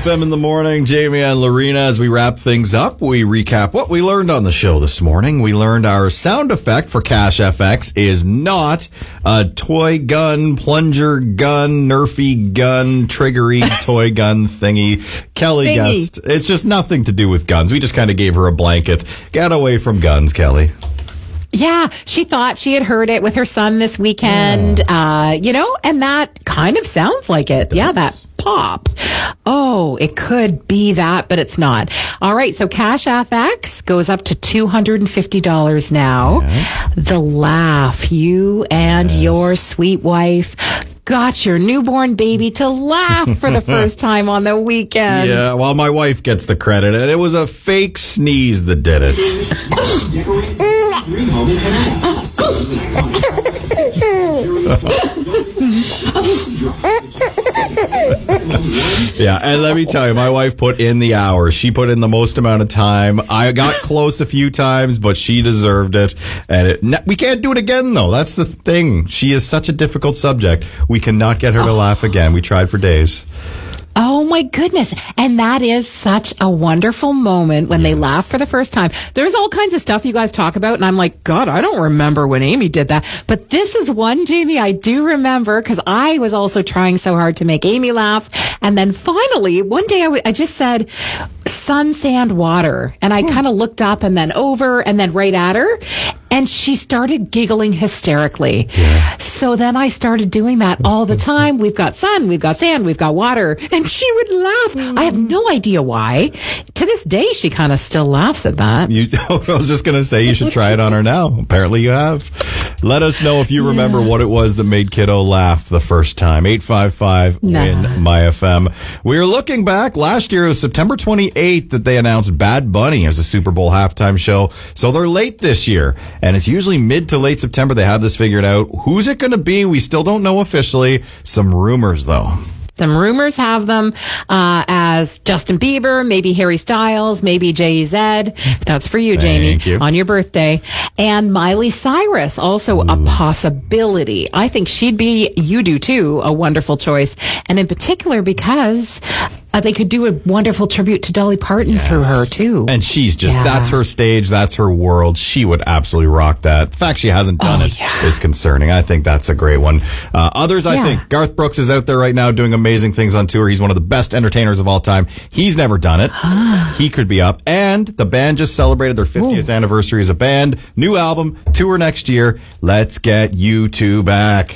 FM in the morning, Jamie and Lorena. As we wrap things up, we recap what we learned on the show this morning. We learned our sound effect for Cash FX is not a toy gun, plunger gun, nerfy gun, triggery toy gun thingy. Kelly guessed it's just nothing to do with guns. We just kind of gave her a blanket. Get away from guns, Kelly. Yeah, she thought she had heard it with her son this weekend, and that kind of sounds like it. Yeah, that pop. Oh, it could be that, but it's not. All right, so Cash FX goes up to $250 now. Yeah. The laugh, you and your sweet wife got your newborn baby to laugh for the first time on the weekend. Yeah, well, my wife gets the credit, and it was a fake sneeze that did it. Yeah, and let me tell you, my wife put in the hours. She put in the most amount of time. I got close a few times, but she deserved it. And we can't do it again, though. That's the thing. She is such a difficult subject. We cannot get her to laugh again. We tried for days. Oh, my goodness. And that is such a wonderful moment when they laugh for the first time. There's all kinds of stuff you guys talk about, and I'm like, God, I don't remember when Amy did that. But this is one, Jamie, I do remember, because I was also trying so hard to make Amy laugh. And then finally, one day I just said, sun, sand, water. And I kind of looked up and then over and then right at her. And she started giggling hysterically. Yeah. So then I started doing that all the time. We've got sun, we've got sand, we've got water. And she would laugh. I have no idea why. To this day, she kind of still laughs at that. I was just going to say you should try it on her now. Apparently you have. Let us know if you remember what it was that made kiddo laugh the first time. 855-WIN-MY-FM. We are looking back. Last year, it was September 28th that they announced Bad Bunny as a Super Bowl halftime show. So they're late this year. And it's usually mid to late September. They have this figured out. Who's it going to be? We still don't know officially. Some rumors, though. Some rumors have them as Justin Bieber, maybe Harry Styles, maybe Jay-Z. That's for you, Jamie, on your birthday. And Miley Cyrus, also a possibility. I think she'd be, you do too, a wonderful choice. And in particular because they could do a wonderful tribute to Dolly Parton through her, too. And she's just, that's her stage, that's her world. She would absolutely rock that. The fact she hasn't done it is concerning. I think that's a great one. Others, I think, Garth Brooks is out there right now doing amazing things on tour. He's one of the best entertainers of all time. He's never done it. He could be up. And the band just celebrated their 50th anniversary as a band. New album, tour next year. Let's get U2 back.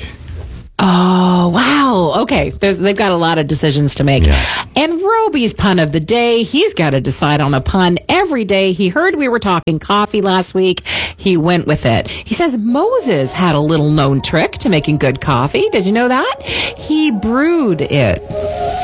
Oh, wow. Okay. They've got a lot of decisions to make. Yeah. And Roby's pun of the day, he's got to decide on a pun every day. He heard we were talking coffee last week. He went with it. He says Moses had a little known trick to making good coffee. Did you know that? He brewed it.